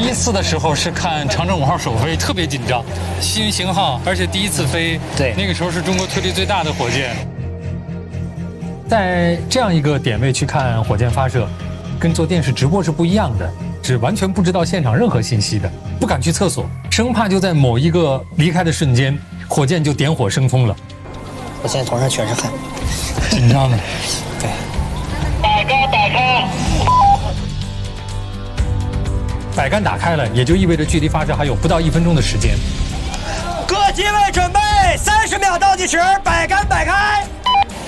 一次的时候是看长征5号首飞，特别紧张，新型号，而且第一次飞， 对， 那个时候是中国推力最大的火箭。 在这样一个点位去看火箭发射，跟做电视直播是不一样的，是完全不知道现场任何信息的，不敢去厕所，生怕就在某一个离开的瞬间，火箭就点火升空了。 我现在头上全是汗， 紧张的。 对。 百杆打开。 百杆打开了，也就意味着距离发射还有不到1分钟的时间。 各机位准备，30秒倒计时，百杆摆开。